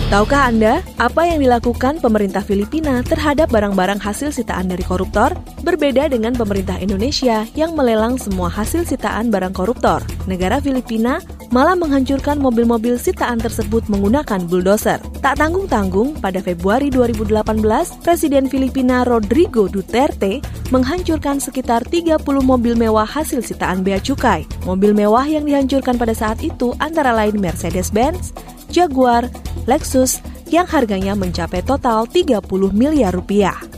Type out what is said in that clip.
Tahukah Anda apa yang dilakukan pemerintah Filipina terhadap barang-barang hasil sitaan dari koruptor? Berbeda dengan pemerintah Indonesia yang melelang semua hasil sitaan barang koruptor. Negara Filipina malah menghancurkan mobil-mobil sitaan tersebut menggunakan bulldozer. Tak tanggung-tanggung, pada Februari 2018, Presiden Filipina Rodrigo Duterte menghancurkan sekitar 30 mobil mewah hasil sitaan bea cukai. Mobil mewah yang dihancurkan pada saat itu antara lain Mercedes-Benz, Jaguar, Lexus yang harganya mencapai total 30 miliar rupiah.